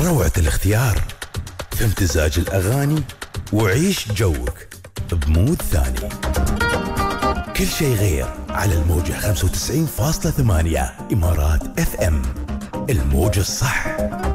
روعة الاختيار في امتزاج الأغاني، وعيش جوك بمود ثاني. كل شيء غير على الموجة 95.8 إمارات FM، الموجة الصح.